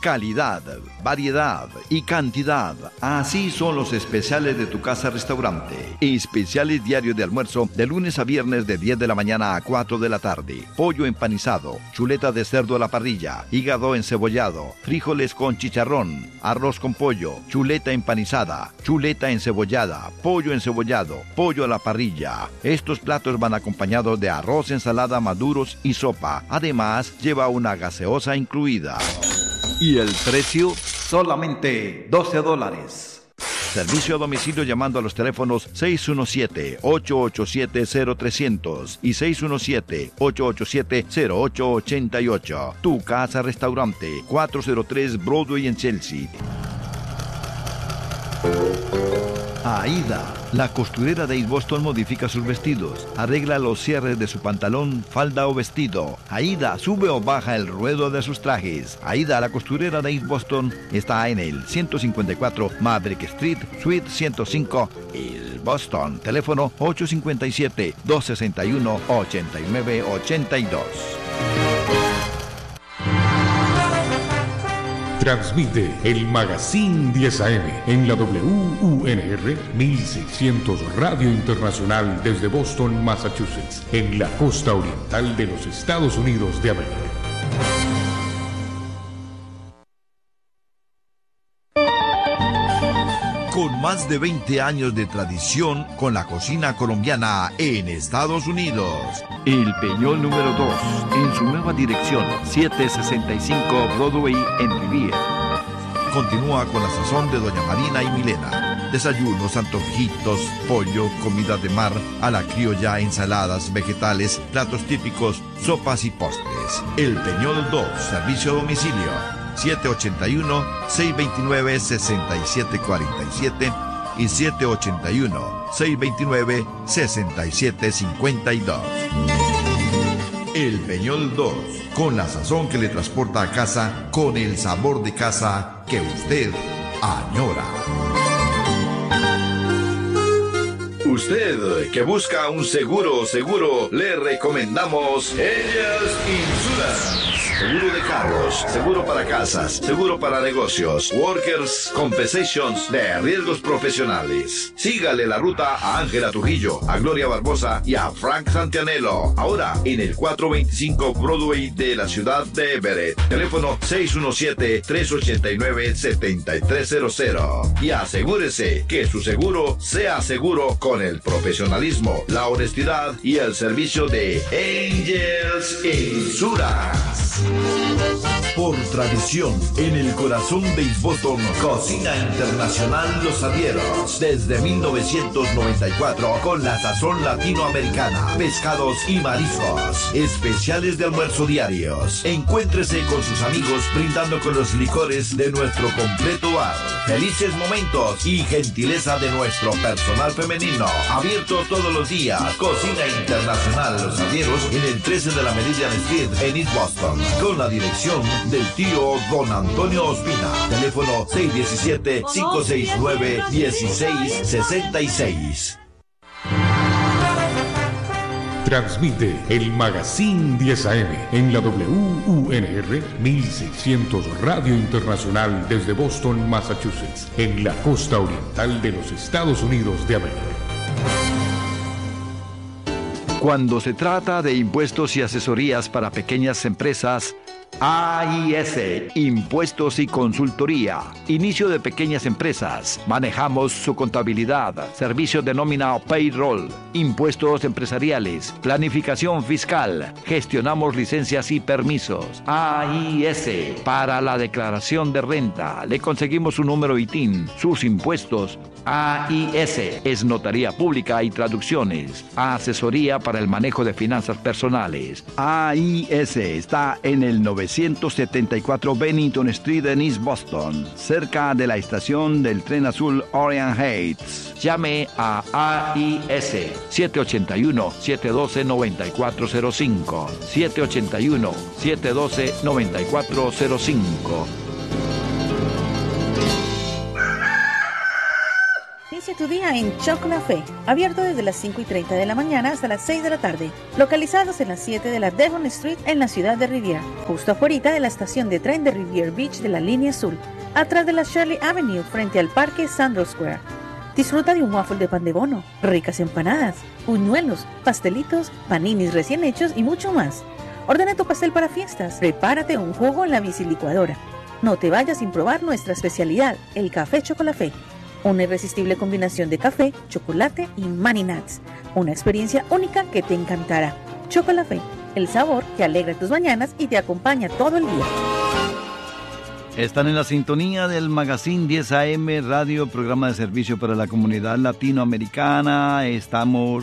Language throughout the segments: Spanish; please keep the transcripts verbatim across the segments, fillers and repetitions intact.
Calidad, variedad y cantidad. Así son los especiales de tu casa restaurante. Especiales diarios de almuerzo de lunes a viernes de diez de la mañana a cuatro de la tarde. Pollo empanizado, chuleta de cerdo a la parrilla, hígado encebollado, frijoles con chicharrón, arroz con pollo, chuleta empanizada, chuleta encebollada, pollo encebollado, pollo a la parrilla. Estos platos van acompañados de arroz, ensalada, maduros y sopa. Además, lleva una gaseosa incluida. ¿Y el precio? Solamente doce dólares. Servicio a domicilio llamando a los teléfonos seis uno siete, ocho ocho siete, cero trescientos y seis uno siete, ocho ocho siete, cero ocho ocho ocho. Tu Casa Restaurante, cuatrocientos tres Broadway en Chelsea. Aida, la costurera de East Boston, modifica sus vestidos, arregla los cierres de su pantalón, falda o vestido. Aida sube o baja el ruedo de sus trajes. Aida, la costurera de East Boston, está en el ciento cincuenta y cuatro Maverick Street, Suite ciento cinco, East Boston. Teléfono ocho cinco siete, dos seis uno, ocho nueve ocho dos. Transmite el Magazine diez A M en la W U N R mil seiscientos Radio Internacional desde Boston, Massachusetts, en la costa oriental de los Estados Unidos de América. Con más de veinte años de tradición con la cocina colombiana en Estados Unidos. El Peñol número dos, en su nueva dirección, setecientos sesenta y cinco Broadway en Riviera. Continúa con la sazón de Doña Marina y Milena. Desayunos, antojitos, pollo, comida de mar, a la criolla, ensaladas, vegetales, platos típicos, sopas y postres. El Peñol dos, servicio a domicilio. siete ocho uno, seis dos nueve, seis siete cuatro siete y siete ocho uno, seis dos nueve, seis siete cinco dos. El Peñol dos, con la sazón que le transporta a casa, con el sabor de casa que usted añora. Usted que busca un seguro seguro, le recomendamos Angels Insurance. Seguro de carros, seguro para casas, seguro para negocios, Workers' Compensations de riesgos profesionales. Sígale la ruta a Ángela Trujillo, a Gloria Barbosa y a Frank Santianello. Ahora en el cuatrocientos veinticinco Broadway de la ciudad de Everett. Teléfono seis uno siete, tres ocho nueve, siete tres cero cero. Y asegúrese que su seguro sea seguro con el profesionalismo, la honestidad y el servicio de Angels Insurance. Por tradición, en el corazón de East Boston, Cocina Internacional Los Avieros, desde mil novecientos noventa y cuatro, con la sazón latinoamericana, pescados y mariscos, especiales de almuerzo diarios. Encuéntrese con sus amigos brindando con los licores de nuestro completo bar. Felices momentos y gentileza de nuestro personal femenino. Abierto todos los días. Cocina Internacional Los Avieros en el trece de la Meridian Street en East Boston, con la dirección del tío Don Antonio Ospina. Teléfono seis uno siete, cinco seis nueve, uno seis seis seis. Transmite el Magazine diez A M en la W U N R mil seiscientos Radio Internacional desde Boston, Massachusetts, en la costa oriental de los Estados Unidos de América. Cuando se trata de impuestos y asesorías para pequeñas empresas, A I S, Impuestos y Consultoría. Inicio de pequeñas empresas. Manejamos su contabilidad, servicios de nómina o payroll, impuestos empresariales, planificación fiscal. Gestionamos licencias y permisos. A I S, para la declaración de renta. Le conseguimos un número I T I N, sus impuestos. A I S es notaría pública y traducciones. Asesoría para el manejo de finanzas personales. A I S está en el novecientos setenta y cuatro Bennington Street en East Boston, cerca de la estación del tren azul Orient Heights. Llame a A I S siete ocho uno, siete uno dos, nueve cuatro cero cinco, siete ocho uno, siete uno dos, nueve cuatro cero cinco. Inicia tu día en Chocolafé, abierto desde las cinco y treinta de la mañana hasta las seis de la tarde, localizados en las siete de la Devon Street en la ciudad de Riviera, justo afuera de la estación de tren de Riviera Beach de la línea azul, atrás de la Shirley Avenue frente al parque Sandro Square. Disfruta de un waffle de pan de bono, ricas empanadas, buñuelos, pastelitos, paninis recién hechos y mucho más. Ordena tu pastel para fiestas, prepárate un jugo en la bicilicuadora. No te vayas sin probar nuestra especialidad, el café Chocolafé. Una irresistible combinación de café, chocolate y Mani Nuts. Una experiencia única que te encantará. Chocolafé, el sabor que alegra tus mañanas y te acompaña todo el día. Están en la sintonía del Magazine diez A M Radio, programa de servicio para la comunidad latinoamericana. Estamos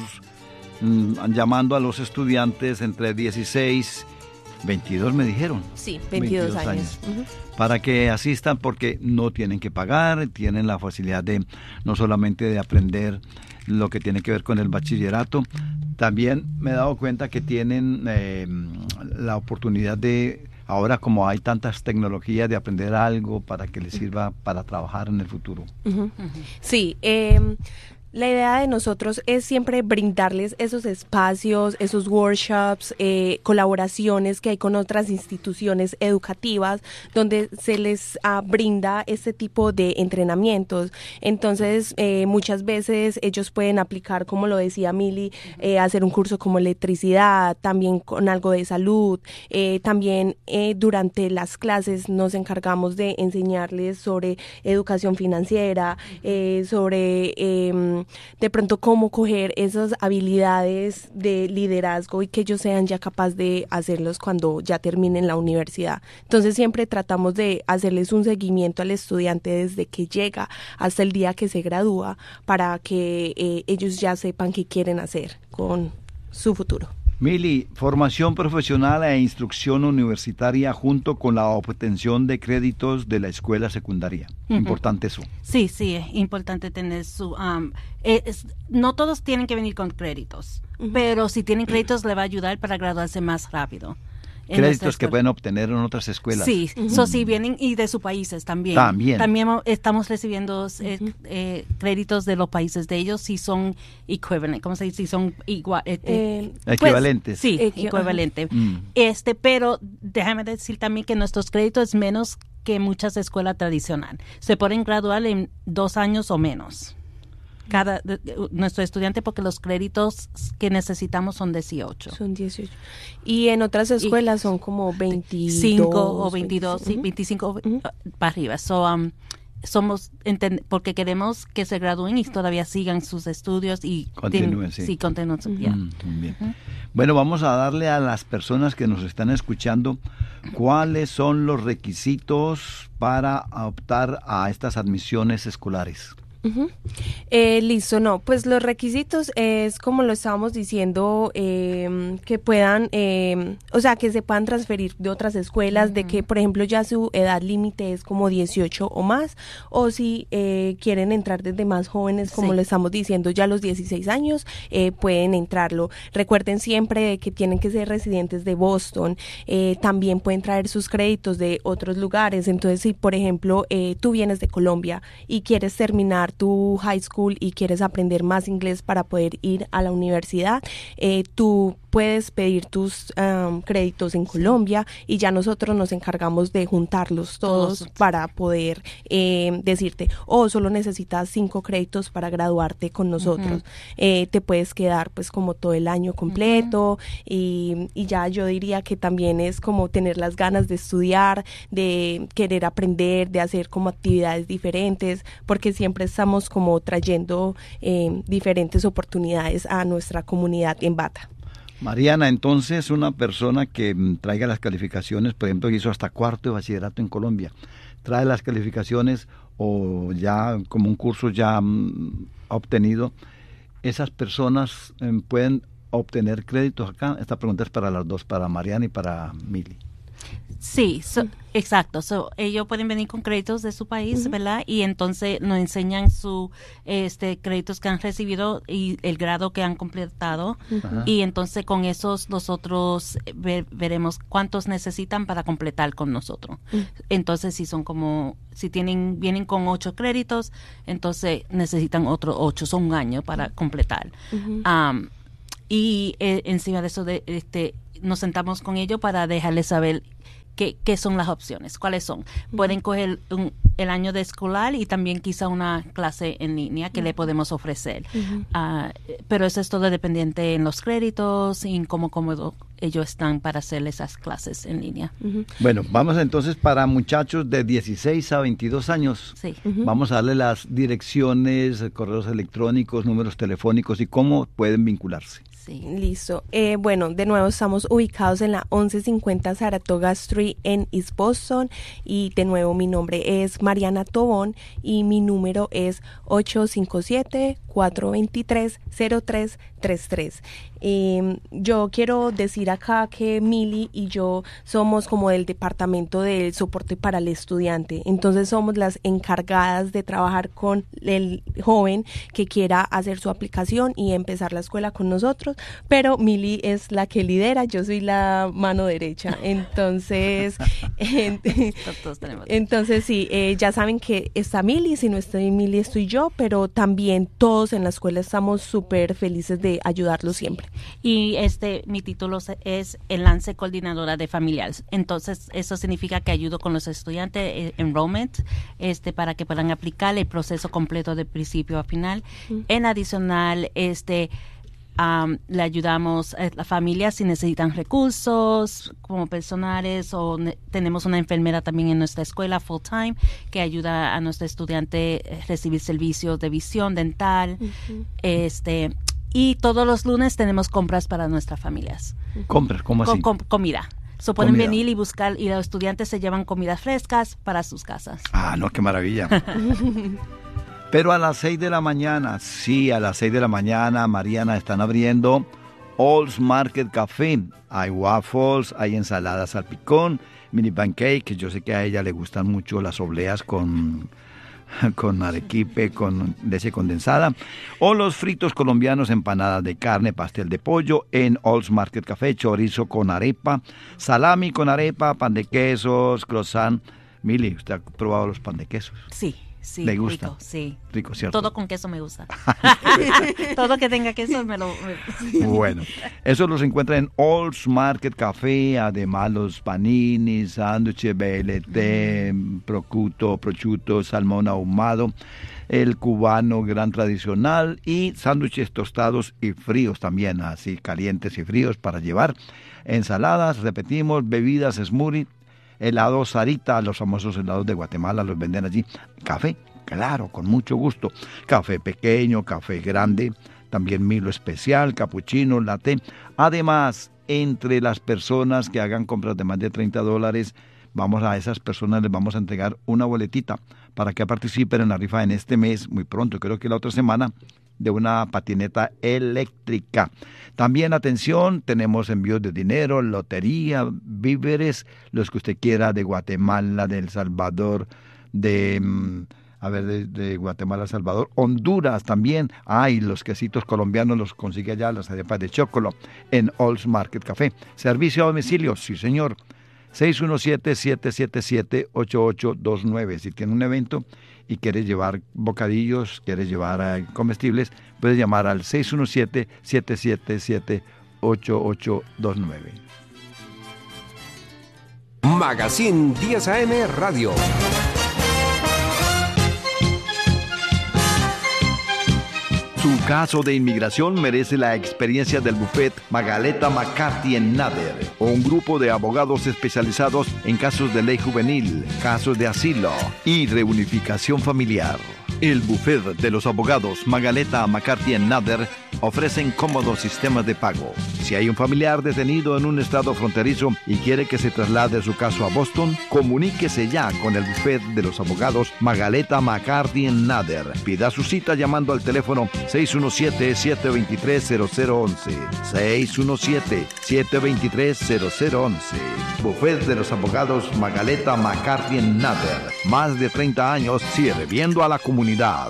mmm, llamando a los estudiantes entre dieciséis, veintidós me dijeron. Sí, veintidós, veintidós años. años. Uh-huh. Para que asistan porque no tienen que pagar, tienen la facilidad de no solamente de aprender lo que tiene que ver con el bachillerato, también me he dado cuenta que tienen eh, la oportunidad de, ahora como hay tantas tecnologías, de aprender algo para que les sirva para trabajar en el futuro. Uh-huh. Uh-huh. Sí, eh, la idea de nosotros es siempre brindarles esos espacios, esos workshops, eh, colaboraciones que hay con otras instituciones educativas donde se les uh, brinda este tipo de entrenamientos. Entonces, eh, muchas veces ellos pueden aplicar, como lo decía Mili, eh, hacer un curso como electricidad, también con algo de salud. Eh, también eh, durante las clases nos encargamos de enseñarles sobre educación financiera, eh, sobre... Eh, de pronto cómo coger esas habilidades de liderazgo y que ellos sean ya capaces de hacerlos cuando ya terminen la universidad. Entonces siempre tratamos de hacerles un seguimiento al estudiante desde que llega hasta el día que se gradúa para que eh, ellos ya sepan qué quieren hacer con su futuro. Mili, formación profesional e instrucción universitaria junto con la obtención de créditos de la escuela secundaria. Uh-huh. Importante eso. Sí, sí, es importante tener su... Um, es, no todos tienen que venir con créditos, uh-huh. pero si tienen créditos le va a ayudar para graduarse más rápido. Créditos que pueden obtener en otras escuelas. Sí, uh-huh. so, sí, vienen y de sus países también. También. También estamos recibiendo eh, uh-huh. eh, créditos de los países de ellos si son equivalentes, ¿cómo se dice? Si son igual, este, eh, equivalentes. Pues, sí, Equi- equivalentes. Uh-huh. Mm. Este, pero déjame decir también que nuestros créditos es menos que muchas escuelas tradicionales. Se pueden graduar en dos años o menos. Cada de, de, nuestro estudiante, porque los créditos que necesitamos son dieciocho. Son dieciocho. Y en otras escuelas y son como veinticinco o veintidós, veinte, sí, uh-huh. veinticinco uh-huh. para arriba. So, um, somos entend- porque queremos que se gradúen y todavía sigan sus estudios y continúen, sí. sí, continúen. Uh-huh. Yeah. Mm, bien. Uh-huh. Bueno, vamos a darle a las personas que nos están escuchando cuáles son los requisitos para optar a estas admisiones escolares. Uh-huh. Eh, listo, no, pues los requisitos es como lo estábamos diciendo, eh, que puedan, eh, o sea, que se puedan transferir de otras escuelas, uh-huh. de que, por ejemplo, ya su edad límite es como dieciocho o más, o si eh, quieren entrar desde más jóvenes, como sí. lo estamos diciendo, ya a los dieciséis años, eh, pueden entrarlo. Recuerden siempre que tienen que ser residentes de Boston, eh, también pueden traer sus créditos de otros lugares. Entonces, si, por ejemplo, eh, tú vienes de Colombia y quieres terminar tu high school y quieres aprender más inglés para poder ir a la universidad, eh, tú puedes pedir tus um, créditos en Colombia y ya nosotros nos encargamos de juntarlos todos, todos. para poder eh, decirte, oh, solo necesitas cinco créditos para graduarte con nosotros. Uh-huh. Eh, te puedes quedar pues como todo el año completo, uh-huh. y, y ya yo diría que también es como tener las ganas de estudiar, de querer aprender, de hacer como actividades diferentes, porque siempre estamos como trayendo eh, diferentes oportunidades a nuestra comunidad en Bata. Mariana, entonces una persona que traiga las calificaciones, por ejemplo, hizo hasta cuarto de bachillerato en Colombia, trae las calificaciones o ya como un curso ya um, obtenido, esas personas um, pueden obtener créditos acá. Esta pregunta es para las dos, para Mariana y para Mili. Sí, so, exacto. So, ellos pueden venir con créditos de su país, uh-huh. ¿verdad? Y entonces nos enseñan sus este, créditos que han recibido y el grado que han completado. Uh-huh. Y entonces con esos nosotros ver, veremos cuántos necesitan para completar con nosotros. Uh-huh. Entonces, si son como, si tienen vienen con ocho créditos, entonces necesitan otros ocho, son un año para completar. Uh-huh. Um, y eh, encima de eso, de, este, nos sentamos con ellos para dejarles saber ¿Qué, ¿Qué son las opciones? ¿Cuáles son? Uh-huh. Pueden coger un, el año de escolar y también quizá una clase en línea que uh-huh. le podemos ofrecer. Uh-huh. Uh, pero eso es todo dependiente en los créditos y en cómo cómodo ellos están para hacer esas clases en línea. Uh-huh. Bueno, vamos entonces para muchachos de dieciséis a veintidós años. Sí. Uh-huh. Vamos a darle las direcciones, correos electrónicos, números telefónicos y cómo pueden vincularse. Sí. Listo. Eh, bueno, de nuevo estamos ubicados en la once cincuenta Saratoga Street en East Boston y de nuevo mi nombre es Mariana Tobón y mi número es ocho cinco siete, cuatro dos tres, cero tres tres tres. Eh, yo quiero decir acá que Mili y yo somos como del departamento del soporte para el estudiante, entonces somos las encargadas de trabajar con el joven que quiera hacer su aplicación y empezar la escuela con nosotros, pero Mili es la que lidera, yo soy la mano derecha, entonces en, entonces sí, eh, ya saben que está Mili, si no estoy Mili estoy yo, pero también todos en la escuela estamos súper felices de ayudarlos siempre. Y este mi título es Enlace Coordinadora de Familiares. Entonces, eso significa que ayudo con los estudiantes eh, enrollment este para que puedan aplicar el proceso completo de principio a final. Uh-huh. En adicional, este Um, le ayudamos a las familias si necesitan recursos como personales o ne- tenemos una enfermera también en nuestra escuela full time que ayuda a nuestro estudiante a recibir servicios de visión dental. Uh-huh. este y todos los lunes tenemos compras para nuestras familias. ¿Compras? ¿Cómo así? Com- com- comida. So pueden comida. venir y buscar y los estudiantes se llevan comidas frescas para sus casas. Ah, no, qué maravilla. Pero a las seis de la mañana, sí, a las seis de la mañana, Mariana, están abriendo All's Market Café. Hay waffles, hay ensaladas salpicón, mini pancake, que yo sé que a ella le gustan mucho las obleas con, con arequipe, con leche condensada. O los fritos colombianos, empanadas de carne, pastel de pollo en All's Market Café, chorizo con arepa, salami con arepa, pan de quesos, croissant. Mili, ¿usted ha probado los pan de quesos? Sí. Sí, ¿le gusta? Rico, sí. Rico, ¿cierto? Todo con queso me gusta. Todo que tenga queso me lo... Me... Bueno, eso los encuentra en All's Market Café, además los paninis, sándwiches, B L T, mm. prosciutto, prosciutto, salmón ahumado, el cubano gran tradicional y sándwiches tostados y fríos también, así calientes y fríos para llevar. Ensaladas, repetimos, bebidas, smoothie, helado Sarita, los famosos helados de Guatemala los venden allí. Café, claro, con mucho gusto. Café pequeño, café grande, también Milo especial, capuchino, latte. Además, entre las personas que hagan compras de más de treinta dólares, vamos a esas personas les vamos a entregar una boletita para que participen en la rifa en este mes, muy pronto, creo que la otra semana, de una patineta eléctrica. También, atención, tenemos envíos de dinero, lotería, víveres, los que usted quiera, de Guatemala, de El Salvador, de, a ver, de, de Guatemala, El Salvador, Honduras también. Ah, y los quesitos colombianos los consigue allá, las arepas de chocolate, en All's Market Café. Servicio a domicilio, sí señor, seis uno siete, siete siete siete, ocho ocho dos nueve. Si tiene un evento y quieres llevar bocadillos, quieres llevar uh, comestibles, puedes llamar al seis uno siete, siete siete siete, ocho ocho dos nueve. Magazine diez A M Radio. Su caso de inmigración merece la experiencia del bufete Magaleta McCarthy and Nader, un grupo de abogados especializados en casos de ley juvenil, casos de asilo y reunificación familiar. El bufete de los abogados Magaleta McCarthy and Nader ofrecen cómodos sistemas de pago. Si hay un familiar detenido en un estado fronterizo y quiere que se traslade su caso a Boston, comuníquese ya con el bufete de los abogados Magaleta McCarthy and Nader. Pida su cita llamando al teléfono seis uno siete, siete dos tres, cero cero once. seis uno siete, siete dos tres, cero cero once. Bufete de los abogados Magaleta McCarthy and Nader. Más de treinta años sirviendo a la comunidad.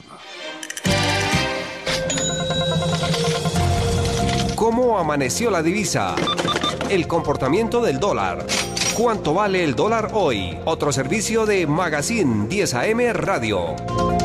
¿Cómo amaneció la divisa? El comportamiento del dólar. ¿Cuánto vale el dólar hoy? Otro servicio de Magazine diez A M Radio.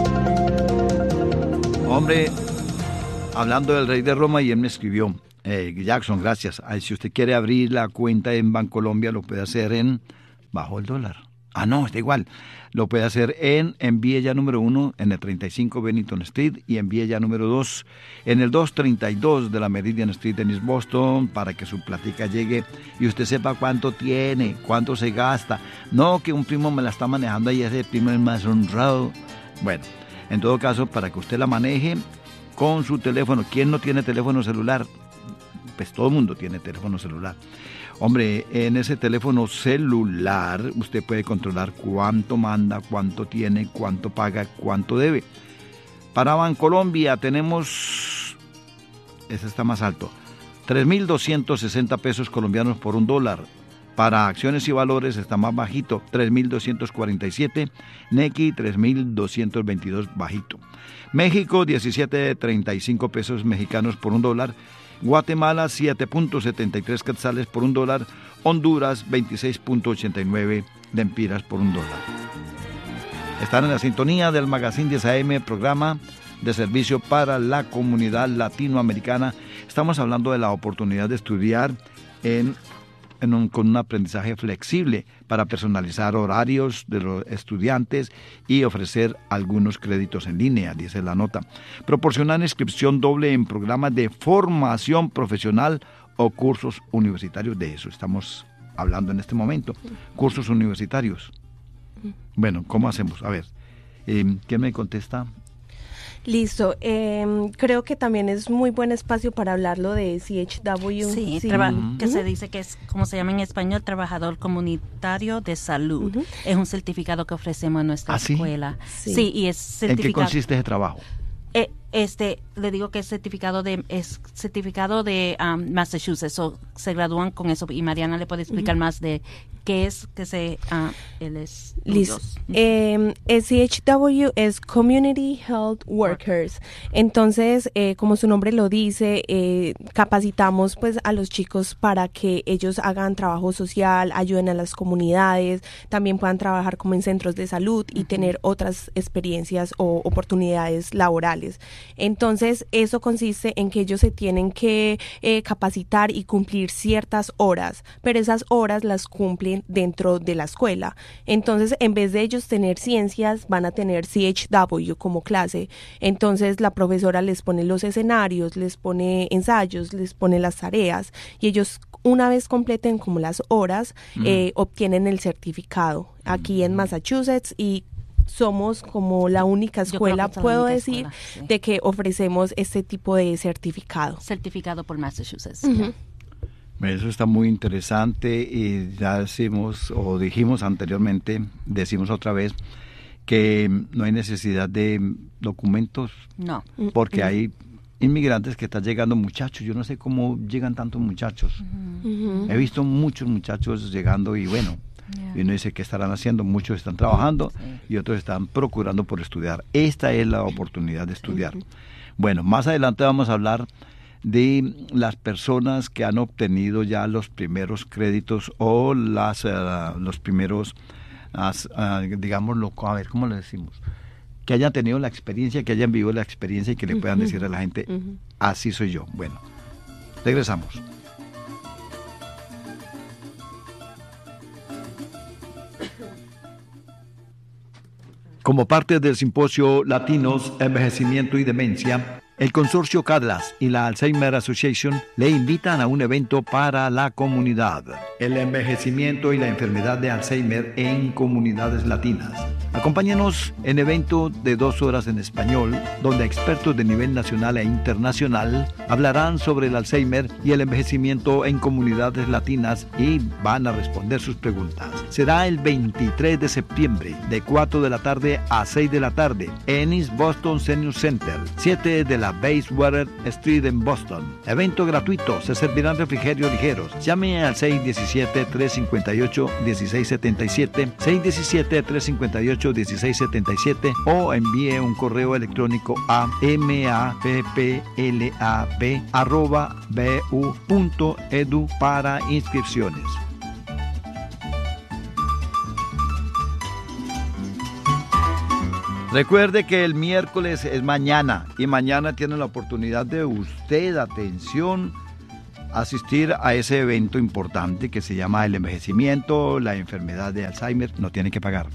Hombre, hablando del rey de Roma, y él me escribió, eh, Jackson, gracias. Ay, si usted quiere abrir la cuenta en Bancolombia, lo puede hacer en bajo el dólar. Ah, no, está igual. Lo puede hacer en Envíe Ya número uno, en el treinta y cinco Bennington Street, y Envíe Ya número dos, en el doscientos treinta y dos de la Meridian Street en East Boston, para que su plática llegue y usted sepa cuánto tiene, cuánto se gasta. No que un primo me la está manejando y ese primo es más honrado. Bueno, en todo caso, para que usted la maneje con su teléfono. ¿Quién no tiene teléfono celular? Pues todo el mundo tiene teléfono celular. Hombre, en ese teléfono celular usted puede controlar cuánto manda, cuánto tiene, cuánto paga, cuánto debe. Para Bancolombia tenemos, ese está más alto, tres mil doscientos sesenta pesos colombianos por un dólar. Para acciones y valores está más bajito, tres mil doscientos cuarenta y siete, Nequi tres mil doscientos veintidós bajito. México diecisiete punto treinta y cinco pesos mexicanos por un dólar. Guatemala siete punto setenta y tres quetzales por un dólar. Honduras veintiséis punto ochenta y nueve lempiras por un dólar. Están en la sintonía del Magazine diez A M, programa de servicio para la comunidad latinoamericana. Estamos hablando de la oportunidad de estudiar en En un, con un aprendizaje flexible para personalizar horarios de los estudiantes y ofrecer algunos créditos en línea, dice la nota. Proporcionar inscripción doble en programas de formación profesional o cursos universitarios. De eso estamos hablando en este momento. Cursos universitarios. Bueno, ¿cómo hacemos? A ver, eh, ¿quién me contesta? Listo, eh, creo que también es muy buen espacio para hablarlo de C H W. Sí, sí. traba- Uh-huh. que se dice que es, como se llama en español, Trabajador Comunitario de Salud. Uh-huh. Es un certificado que ofrecemos en nuestra ¿Ah, sí? escuela. Sí. Sí, y es ¿En qué certificado. consiste ese trabajo? Eh, este, le digo que es certificado de es certificado de um, Massachusetts, so, se gradúan con eso y Mariana le puede explicar uh-huh. más de qué es que se uh, el es Listo. Eh, C H W es Community Health Workers. Entonces, eh, como su nombre lo dice, eh, capacitamos pues a los chicos para que ellos hagan trabajo social, ayuden a las comunidades, también puedan trabajar como en centros de salud y uh-huh. tener otras experiencias o oportunidades laborales. Entonces, eso consiste en que ellos se tienen que eh, capacitar y cumplir ciertas horas, pero esas horas las cumplen dentro de la escuela. Entonces, en vez de ellos tener ciencias, van a tener C H W como clase. Entonces, la profesora les pone los escenarios, les pone ensayos, les pone las tareas, y ellos, una vez completen como las horas, mm. eh, obtienen el certificado aquí mm. en Massachusetts, y somos como la única escuela, puedo única decir, escuela, sí. de que ofrecemos este tipo de certificado. Certificado por Massachusetts. Uh-huh. Eso está muy interesante, y ya decimos, o dijimos anteriormente, decimos otra vez, que no hay necesidad de documentos. No. Porque uh-huh. hay inmigrantes que están llegando muchachos. Yo no sé cómo llegan tantos muchachos. Uh-huh. He visto muchos muchachos llegando y bueno, yeah. y uno dice, ¿qué estarán haciendo? Muchos están trabajando sí. y otros están procurando por estudiar. Esta es la oportunidad de estudiar. Uh-huh. Bueno, más adelante vamos a hablar de las personas que han obtenido ya los primeros créditos o las uh, los primeros, uh, digámoslo, a ver, ¿cómo le decimos? Que hayan tenido la experiencia, que hayan vivido la experiencia y que le puedan uh-huh. decir a la gente, uh-huh. así soy yo. Bueno, regresamos. Como parte del simposio Latinos, Envejecimiento y Demencia, el consorcio CADLAS y la Alzheimer Association le invitan a un evento para la comunidad. El envejecimiento y la enfermedad de Alzheimer en comunidades latinas. Acompáñenos en evento de dos horas en español, donde expertos de nivel nacional e internacional hablarán sobre el Alzheimer y el envejecimiento en comunidades latinas y van a responder sus preguntas. Será el veintitrés de septiembre, de cuatro de la tarde a seis de la tarde, en East Boston Senior Center, siete de la Bayswater Street en Boston. Evento gratuito, se servirán refrigerios ligeros. Llame al seis uno siete, tres cinco ocho, uno seis siete siete, seis uno siete, tres cinco ocho, uno seis siete siete o envíe un correo electrónico a mapplab arroba bu punto edu para inscripciones. Recuerde que el miércoles es mañana y mañana tiene la oportunidad de usted, atención, asistir a ese evento importante que se llama el envejecimiento, la enfermedad de Alzheimer. No tiene que pagar.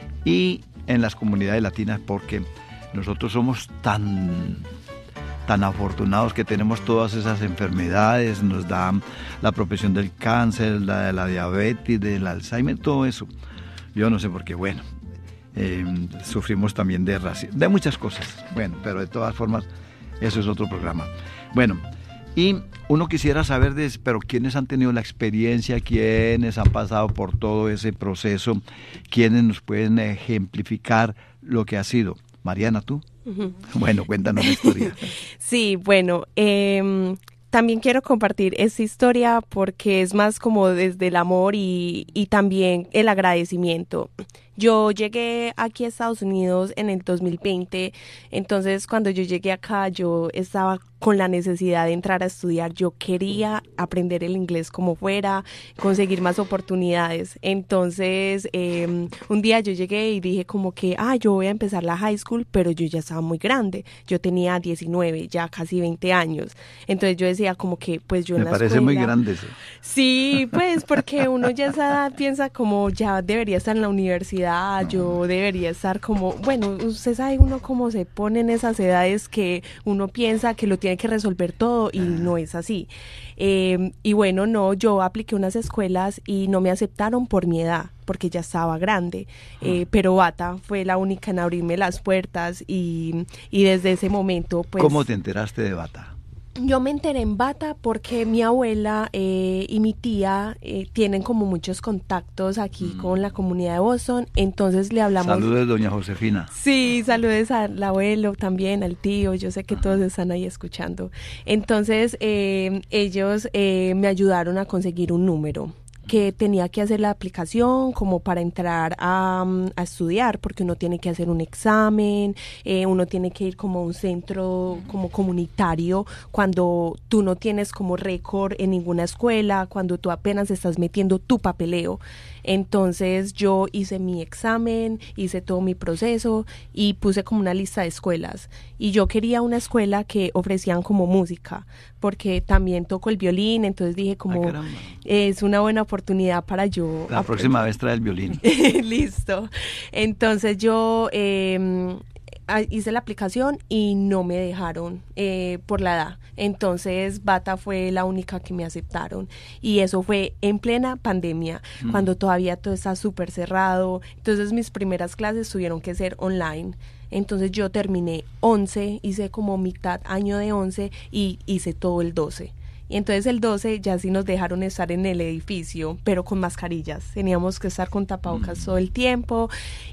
Y en las comunidades latinas, porque nosotros somos tan, tan afortunados que tenemos todas esas enfermedades, nos da la profesión del cáncer, la de la diabetes, del Alzheimer, todo eso. Yo no sé por qué, bueno, eh, sufrimos también de racismo, de muchas cosas. Bueno, pero de todas formas, eso es otro programa. Bueno, y uno quisiera saber, de, pero quiénes han tenido la experiencia, quiénes han pasado por todo ese proceso, quiénes nos pueden ejemplificar lo que ha sido. Mariana, ¿tú? Uh-huh. Bueno, cuéntanos la historia. Sí, bueno, eh, también quiero compartir esta historia porque es más como desde el amor y, y también el agradecimiento. Yo llegué aquí a Estados Unidos en el dos mil veinte, entonces cuando yo llegué acá yo estaba con la necesidad de entrar a estudiar. Yo quería aprender el inglés como fuera, conseguir más oportunidades. Entonces eh, un día yo llegué y dije como que, ah, yo voy a empezar la high school, pero yo ya estaba muy grande. Yo tenía diecinueve, ya casi veinte años. Entonces yo decía como que, pues yo en la escuela... Me parece muy grande eso. Sí, pues porque uno ya a esa edad piensa como ya debería estar en la universidad, yo debería estar como, bueno, usted sabe uno cómo se pone en esas edades que uno piensa que lo tiene que resolver todo y no es así. Eh, y bueno, no, yo apliqué unas escuelas y no me aceptaron por mi edad, porque ya estaba grande, eh, pero Bata fue la única en abrirme las puertas y, y desde ese momento, pues... ¿Cómo te enteraste de Bata? Yo me enteré en Bata porque mi abuela eh, y mi tía eh, tienen como muchos contactos aquí mm. con la comunidad de Boston, entonces le hablamos... Saludos, doña Josefina. Sí, saludos al abuelo también, al tío, yo sé que Ajá. todos están ahí escuchando. Entonces eh, ellos eh, me ayudaron a conseguir un número que tenía que hacer la aplicación como para entrar a, a estudiar, porque uno tiene que hacer un examen, eh, uno tiene que ir como a un centro como comunitario cuando tú no tienes como récord en ninguna escuela, cuando tú apenas estás metiendo tu papeleo. Entonces yo hice mi examen, hice todo mi proceso y puse como una lista de escuelas. Y yo quería una escuela que ofrecían como música, porque también toco el violín, entonces dije como ah, es una buena oportunidad para yo... La aprender. Próxima vez trae el violín. Listo. Entonces yo... Eh, hice la aplicación y no me dejaron eh, por la edad. Entonces Bata fue la única que me aceptaron y eso fue en plena pandemia, mm. cuando todavía todo está súper cerrado. Entonces mis primeras clases tuvieron que ser online. Entonces yo terminé once, hice como mitad año de once y hice todo el doce. Y entonces el doce ya sí nos dejaron estar en el edificio, pero con mascarillas. Teníamos que estar con tapabocas mm. todo el tiempo.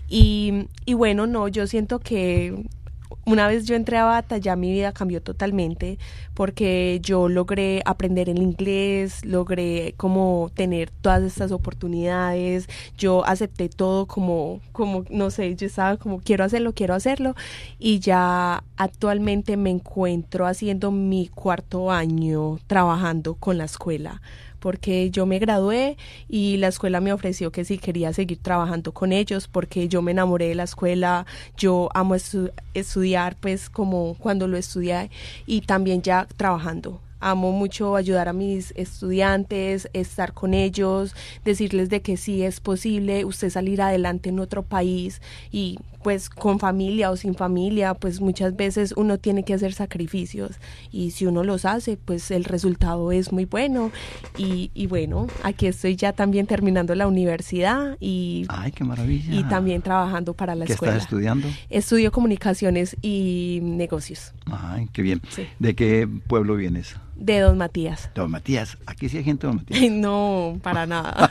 Y, y bueno, no, yo siento que una vez yo entré a Bata, ya mi vida cambió totalmente, porque yo logré aprender el inglés, logré como tener todas estas oportunidades, yo acepté todo como, como no sé, yo estaba como quiero hacerlo, quiero hacerlo, y ya actualmente me encuentro haciendo mi cuarto año trabajando con la escuela, porque yo me gradué y la escuela me ofreció que sí quería seguir trabajando con ellos, porque yo me enamoré de la escuela, yo amo estu- estudiar pues como cuando lo estudié y también ya trabajando. amo mucho ayudar a mis estudiantes, estar con ellos, decirles de que sí es posible usted salir adelante en otro país y pues con familia o sin familia, pues muchas veces uno tiene que hacer sacrificios y si uno los hace, pues el resultado es muy bueno y, y bueno, aquí estoy ya también terminando la universidad y, ¡ay, qué maravilla! Y también trabajando para la ¿Qué escuela. ¿Qué estás estudiando? Estudio comunicaciones y negocios. ¡Ay, qué bien! Sí. ¿De qué pueblo vienes? De Don Matías. Don Matías, aquí sí hay gente de Don Matías. No, para nada.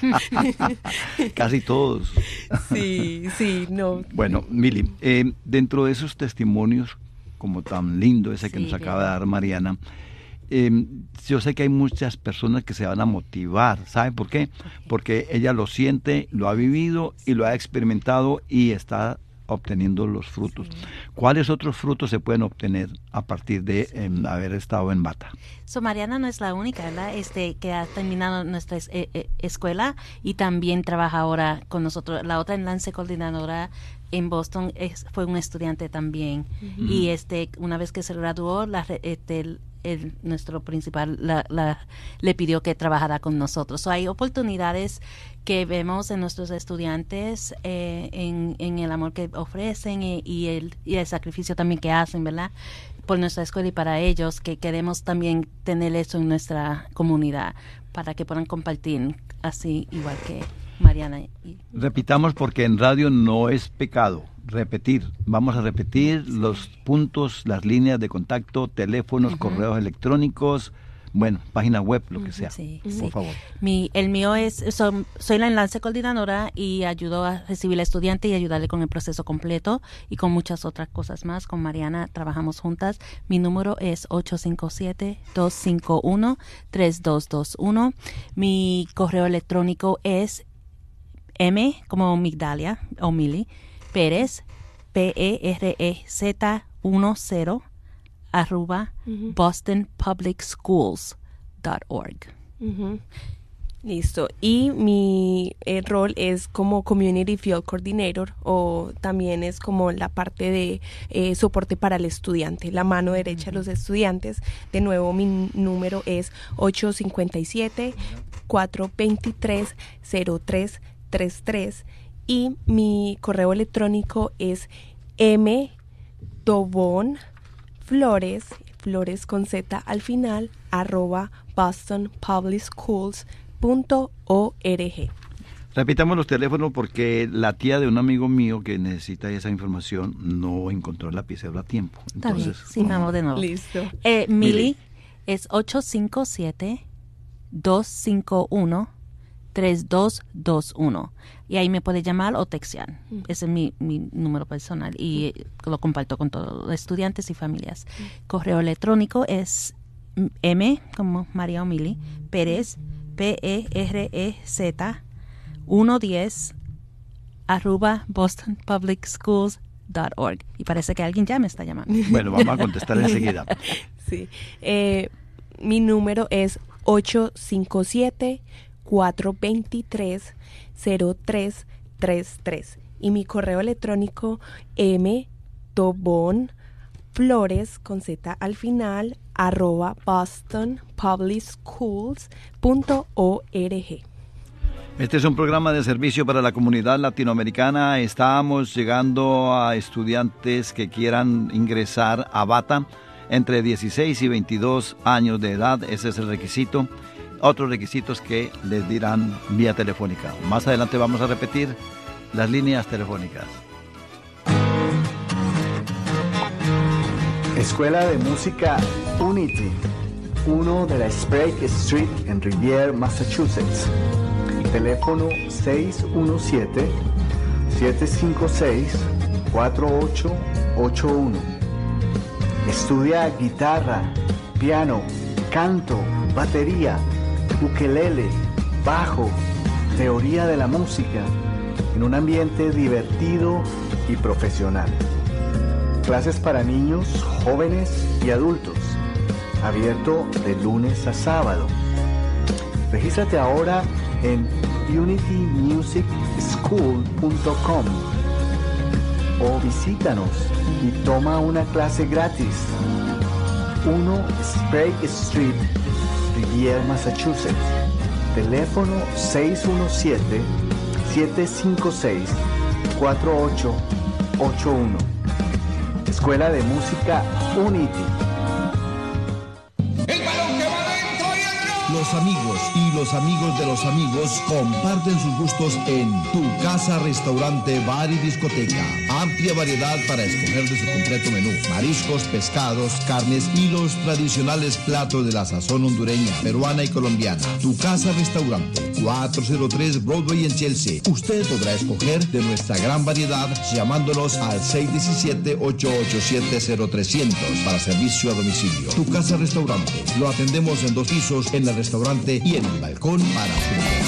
Casi todos. Sí, sí, no. Bueno, Mili, eh, dentro de esos testimonios, como tan lindo ese que sí, nos acaba bien. de dar Mariana, eh, yo sé que hay muchas personas que se van a motivar, ¿sabe por qué? Porque ella lo siente, lo ha vivido y lo ha experimentado y está obteniendo los frutos. Sí. ¿Cuáles otros frutos se pueden obtener a partir de sí. eh, haber estado en Bata? So, Mariana no es la única, ¿verdad? Este, que ha terminado nuestra es, eh, eh, escuela y también trabaja ahora con nosotros. La otra enlace coordinadora en Boston es, fue un estudiante también. Uh-huh. Y este, una vez que se graduó, la, este, el, el, nuestro principal la, la, le pidió que trabajara con nosotros. So, hay oportunidades que vemos en nuestros estudiantes eh, en, en el amor que ofrecen y, y, el, y el sacrificio también que hacen, ¿verdad? Por nuestra escuela y para ellos, que queremos también tener eso en nuestra comunidad para que puedan compartir así igual que Mariana. Y... Repitamos porque en radio no es pecado repetir. Vamos a repetir sí. los puntos, las líneas de contacto, teléfonos, uh-huh. correos electrónicos, bueno, página web, lo que sea, sí, por sí. favor. Mi, el mío es, so, soy la enlace coordinadora y ayudo a recibir al estudiante y ayudarle con el proceso completo y con muchas otras cosas más. Con Mariana trabajamos juntas. Mi número es ocho cinco siete, dos cinco uno, tres dos dos uno. Mi correo electrónico es M como Migdalia o Mili Pérez, P E R E Z ten arroba uh-huh. boston public schools dot org. Uh-huh. Listo. Y mi eh, rol es como Community Field Coordinator o también es como la parte de eh, soporte para el estudiante, la mano derecha uh-huh. de los estudiantes. De nuevo, mi número es ocho cinco siete, cuatro dos tres, cero tres tres tres y mi correo electrónico es m tobón flores, flores con z al final, arroba boston public schools punto org. Repitamos los teléfonos porque la tía de un amigo mío que necesita esa información no encontró el lapicero a tiempo. Entonces, está bien, sí, vamos de nuevo. Listo. Eh, Mili es ocho cinco siete, dos cinco uno, tres dos dos uno y ahí me puede llamar o textear. Mm. Ese es mi, mi número personal y mm. lo comparto con todos los estudiantes y familias. Mm. Correo electrónico es M como María o Mili Pérez, P E R E Z ciento diez arroba boston public schools dot org y parece que alguien ya me está llamando. Bueno, vamos a contestar enseguida. Sí. Eh, mi número es ocho cinco siete, cuatro dos tres, cero tres tres tres y mi correo electrónico m tobón flores con z al final arroba boston public schools punto org. Este es un programa de servicio para la comunidad latinoamericana. Estamos llegando a estudiantes que quieran ingresar a Bata entre dieciséis y veintidós años de edad. Ese es el requisito. Otros requisitos que les dirán vía telefónica. Más adelante vamos a repetir las líneas telefónicas. Escuela de Música Unity, uno de la Sprague Street en Rivier, Massachusetts. Teléfono seis uno siete, siete cinco seis, cuatro ocho ocho uno. Estudia guitarra, piano, canto, batería, ukelele, bajo, teoría de la música, en un ambiente divertido y profesional. Clases para niños, jóvenes y adultos, abierto de lunes a sábado. Regístrate ahora en unity music school punto com o visítanos y toma una clase gratis. uno Sprague Street, Rivier, Massachusetts. Teléfono seis uno siete, siete cinco seis, cuatro ocho ocho uno. Escuela de Música Unity. Los amigos y los amigos de los amigos comparten sus gustos en Tu Casa, Restaurante, Bar y Discoteca. Amplia variedad para escoger de su completo menú. Mariscos, pescados, carnes y los tradicionales platos de la sazón hondureña, peruana y colombiana. Tu Casa, Restaurante, cuatrocientos tres Broadway en Chelsea. Usted podrá escoger de nuestra gran variedad llamándonos al seis uno siete, ocho ocho siete, cero trescientos para servicio a domicilio. Tu Casa, Restaurante. Lo atendemos en dos pisos en el restaurante y en el balcón para su negocio.